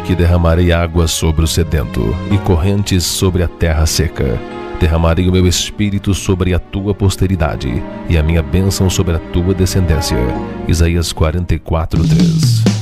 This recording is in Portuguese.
que derramarei água sobre o sedento e correntes sobre a terra seca. Derramarei o meu espírito sobre a tua posteridade e a minha bênção sobre a tua descendência. Isaías 44:3.